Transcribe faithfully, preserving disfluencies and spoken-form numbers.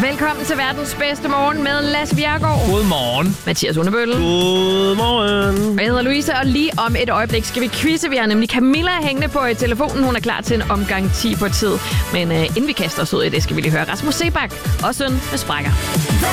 Velkommen til verdens bedste morgen med Lasse Bjerregaard. Godmorgen. Mathias Hundebølle. Godmorgen. Jeg hedder Louise, og lige om et øjeblik skal vi quizze. Vi har nemlig Camilla hængende på telefonen. Hun er klar til en omgang ti på tid. Men uh, inden vi kaster os ud i det, skal vi lige høre Rasmus Seebach og Søn med sprækker.